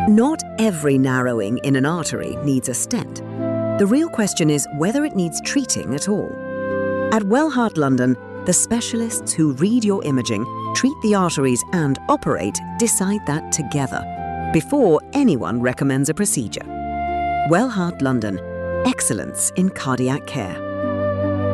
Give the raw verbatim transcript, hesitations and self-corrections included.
Not every narrowing in an artery needs a stent. The real question is whether it needs treating at all. At Wellheart London, the specialists who read your imaging, treat the arteries and operate decide that together, before anyone recommends a procedure. Wellheart London, excellence in cardiac care.